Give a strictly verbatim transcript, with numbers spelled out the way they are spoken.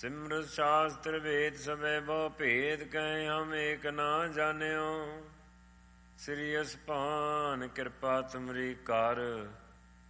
ਸਿਮਰਤ ਸ਼ਾਸਤਰ ਵੇਦ ਸਭੈ ਬਹੁ ਭੇਦ ਕਹਿ ਹਮ ਏਕ ਨਾ ਜਾਣਿਓ। ਸ੍ਰੀ ਅਸਪਾਨ ਕਿਰਪਾ ਤੁਮਰੀ ਕਰ